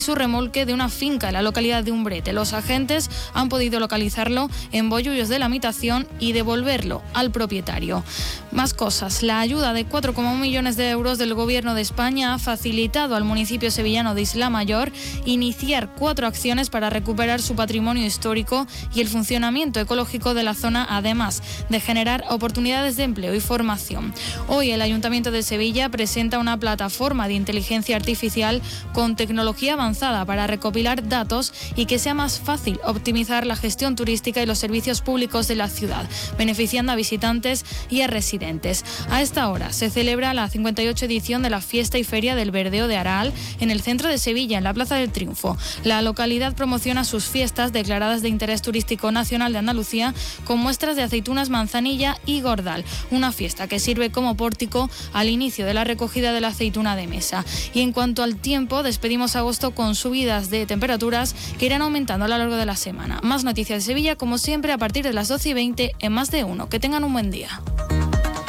su remolque de una finca en la localidad de Umbrete. Los agentes han podido localizarlo en Bollullos de la Mitación y devolverlo al propietario. Más cosas. La ayuda de 4,1 millones de euros del Gobierno de España ha facilitado al municipio sevillano de Isla Mayor iniciar 4 acciones para recuperar su patrimonio histórico y el funcionamiento ecológico de la zona, además de generar oportunidades de empleo y formación. Hoy el Ayuntamiento de Sevilla presenta una plataforma de inteligencia artificial con tecnología avanzada para recopilar datos y que sea más fácil optimizar la gestión turística y los servicios públicos de la ciudad, beneficiando a visitantes y a residentes. A esta hora se celebra la 58ª edición de la Fiesta y Feria del Verdeo de Aral en el centro de Sevilla, en la Plaza del Triunfo. La localidad promociona sus fiestas declaradas de interés turístico nacional de Andalucía con muestras de aceitunas, manzanilla y gordal, una fiesta que sirve como pórtico al inicio de la recogida de la aceituna de mesa. Y en cuanto al tiempo, despedimos agosto con subidas de temperaturas que irán aumentando a lo largo de la semana. Más noticias de Sevilla, como siempre, a partir de las 12:20 en Más de Uno. Que tengan un buen día.